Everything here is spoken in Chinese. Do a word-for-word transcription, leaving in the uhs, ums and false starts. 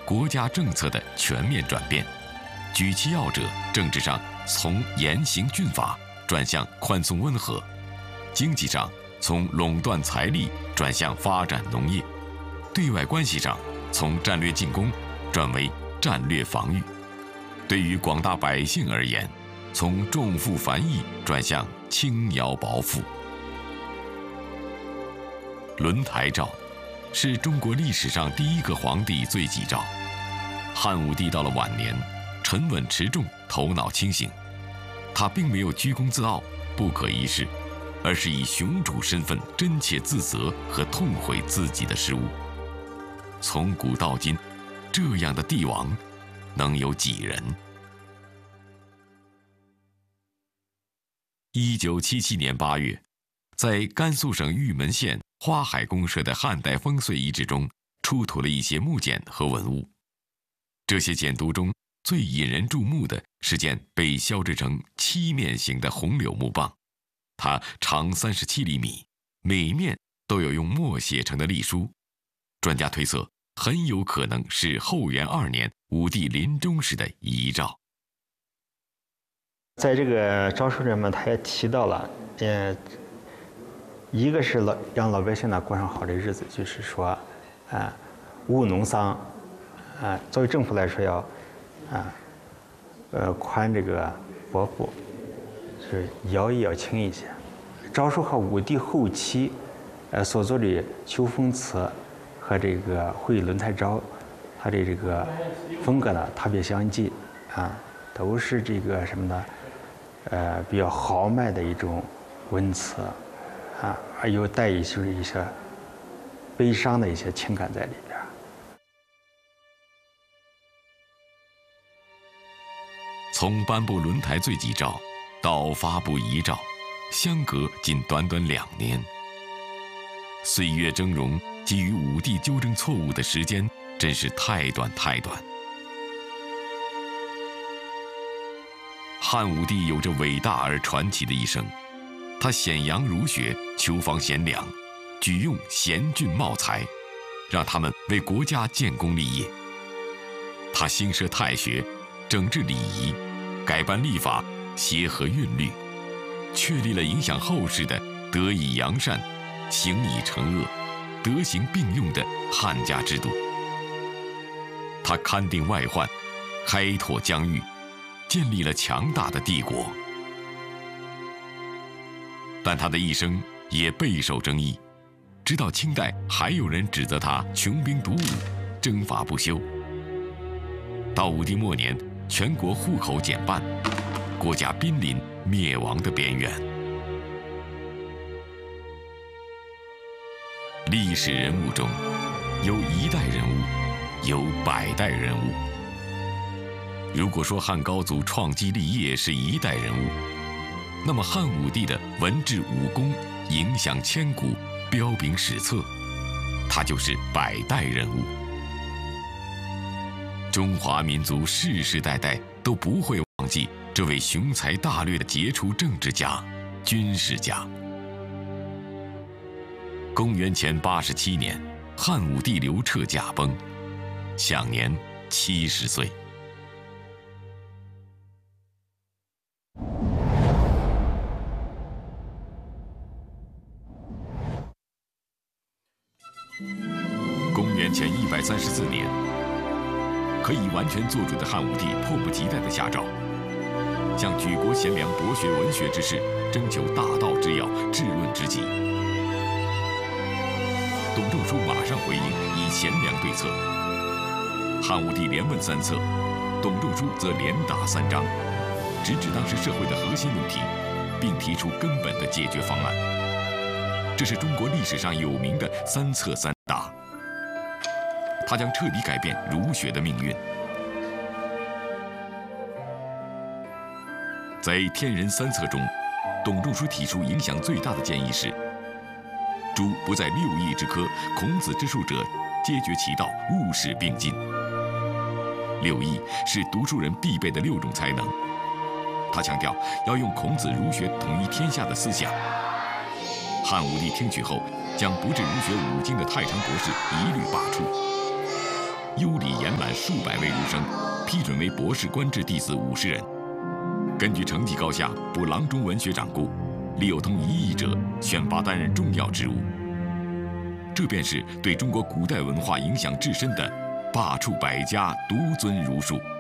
国家政策的全面转变。举其要者，政治上从严刑峻法转向宽松温和，经济上从垄断财力转向发展农业，对外关系上从战略进攻转为战略防御，对于广大百姓而言，从重富繁逸转向轻徭薄赋。轮台诏是中国历史上第一个皇帝罪己诏。汉武帝到了晚年，沉稳持重，头脑清醒，他并没有居功自傲、不可一世，而是以雄主身份真切自责和痛悔自己的失误。从古到今，这样的帝王能有几人？一九七七年八月，在甘肃省玉门县花海公社的汉代烽燧遗址中，出土了一些木简和文物。这些简牍中最引人注目的是件被削制成七面形的红柳木棒，它长三十七厘米，每面都有用墨写成的隶书。专家推测，很有可能是后元二年武帝临终时的遗诏。 在这个诏书里面，他也提到了，呃，一个是老让老百姓呢过上好的日子，就是说，啊，务农桑，啊，作为政府来说要，啊，呃，宽这个薄赋，是徭役要轻一些。诏书和武帝后期，呃所做的秋风词和这个会轮台诏，它的这个风格呢特别相近，啊，都是这个什么呢？呃，比较豪迈的一种文辞，啊，而又带一些一些悲伤的一些情感在里边。 从颁布轮台罪己诏到发布遗诏，相隔仅短短两年。岁月峥嵘，给予武帝纠正错误的时间真是太短太短。汉武帝有着伟大而传奇的一生，他显扬儒学，求防贤良，举用贤俊茂才，让他们为国家建功立业。他兴设太学，整治礼仪，改颁历法，协和韵律，确立了影响后世的德以扬善，行以惩恶，德行并用的汉家制度。他勘定外患，开拓疆域，建立了强大的帝国。但他的一生也备受争议，直到清代还有人指责他穷兵黩武，征伐不休。到武帝末年，全国户口减半，国家濒临灭亡的边缘。历史人物中，有一代人物，有百代人物。如果说汉高祖创基立业是一代人物，那么汉武帝的文治武功影响千古，彪炳史册，他就是百代人物。中华民族世世代代都不会忘记这位雄才大略的杰出政治家、军事家。公元前八十七年，汉武帝刘彻驾崩，享年七十岁。公元前一百三十四年，可以完全做主的汉武帝迫不及待地下诏，向举国贤良博学文学之士征求大道之要、治论之急。董仲舒马上回应，以贤良对策。汉武帝连问三策，董仲舒则连打三章，直指当时社会的核心问题，并提出根本的解决方案。这是中国历史上有名的三策三答。他将彻底改变儒学的命运。在天人三策中，董仲舒提出影响最大的建议是：诸不在六艺之科，孔子之术者，皆绝其道，务事并进。六艺是读书人必备的六种才能。他强调要用孔子儒学统一天下的思想。汉武帝听取后，将不治儒学五经的太常博士一律罢黜。 优礼延揽数百位儒生，批准为博士官制弟子五十人。根据成绩高下补郎中文学掌故，李有通一役者选拔担任重要职务。这便是对中国古代文化影响至深的罢黜百家，独尊儒术。